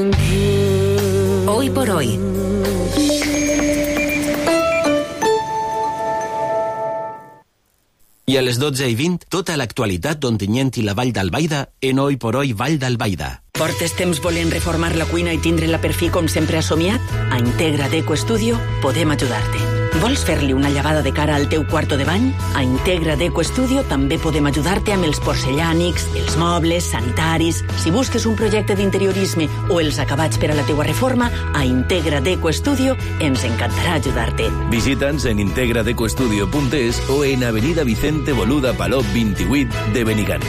Hoy por hoy. I a les 12:20, tota l'actualitat d'Ontinyent i la Vall d'Albaida en Hoy por Hoy Vall d'Albaida. Portes temps volent reformar la cuina i tindre-la per fi com sempre has somiat? A Integra Deco Studio podem ajudar-te. Vols fer-li una llevada de cara al teu quarto de bany? A Integra Deco Studio també podem ajudar-te amb els porcellànics, els mobles, sanitaris. Si busques un projecte d'interiorisme o els acabats per a la teua reforma, a Integra Deco Studio ens encantarà ajudar-te. Visita'ns en integradecoestudio.es o en Avenida Vicente Boluda Palop 28 de Benigán.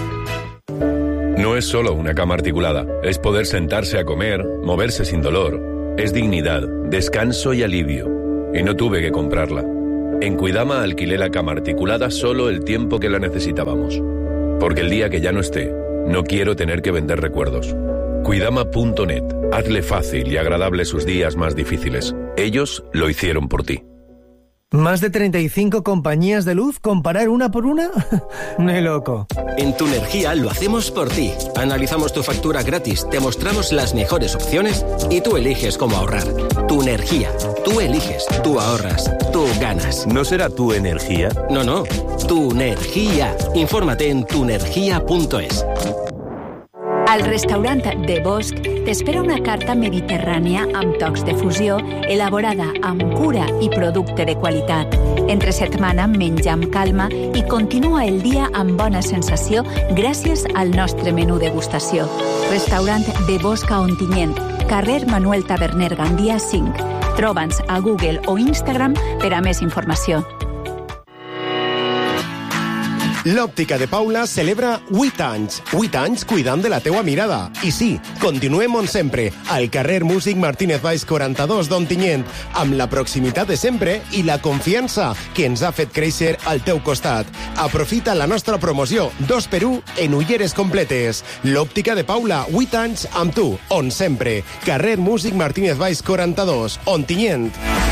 No es solo una cama articulada, es poder sentarse a comer, moverse sin dolor. Es dignidad, descanso y alivio. Y no tuve que comprarla. En Cuidama alquilé la cama articulada solo el tiempo que la necesitábamos. Porque el día que ya no esté, no quiero tener que vender recuerdos. Cuidama.net. Hazle fácil y agradable sus días más difíciles. Ellos lo hicieron por ti. ¿Más de 35 compañías de luz? ¿Comparar una por una? ¡Ni loco! En Tu Energía lo hacemos por ti. Analizamos tu factura gratis, te mostramos las mejores opciones y tú eliges cómo ahorrar. Tu Energía. Tú eliges, tú ahorras, tú ganas. ¿No será Tu Energía? No. Tu Energía. Infórmate en tuenergia.es. Al restaurant De Bosc t'espera una carta mediterrània amb tocs de fusió, elaborada amb cura i producte de qualitat. Entre setmana menja amb calma i continua el dia amb bona sensació gràcies al nostre menú degustació. Restaurant De Bosc a Ontinyent, carrer Manuel Taberner Gandia 5. Troba'ns a Google o Instagram per a més informació. L'Òptica de Paula celebra 8 anys. 8 anys cuidant de la teua mirada. I sí, continuem on sempre, al carrer Músic Martínez Valls 42 d'Ontinyent, amb la proximitat de sempre i la confiança que ens ha fet créixer al teu costat. Aprofita la nostra promoció 2x1 en ulleres completes. L'Òptica de Paula, 8 anys amb tu, on sempre. Carrer Músic Martínez Valls 42, Ontinyent.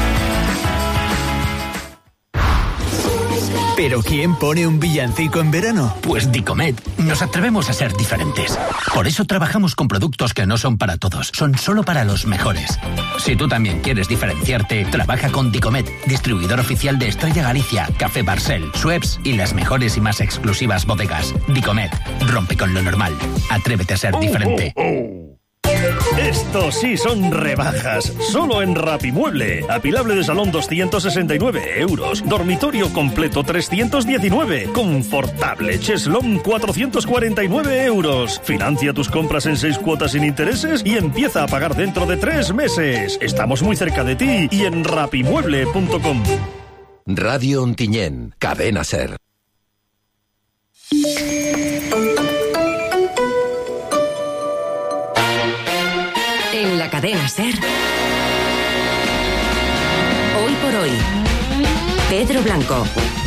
¿Pero quién pone un villancico en verano? Pues Dicomet. Nos atrevemos a ser diferentes. Por eso trabajamos con productos que no son para todos, son solo para los mejores. Si tú también quieres diferenciarte, trabaja con Dicomet, distribuidor oficial de Estrella Galicia, Café Barcel, Schweppes y las mejores y más exclusivas bodegas. Dicomet, rompe con lo normal. Atrévete a ser diferente. Estos sí son rebajas. Solo en Rapimueble. Apilable de salón 269 euros. Dormitorio completo 319. Confortable cheslón 449 euros. Financia tus compras en 6 cuotas sin intereses y empieza a pagar dentro de 3 meses. Estamos muy cerca de ti y en rapimueble.com. Radio Ontinyent, Cadena Ser. En la cadena SER. Hoy por hoy. Pedro Blanco.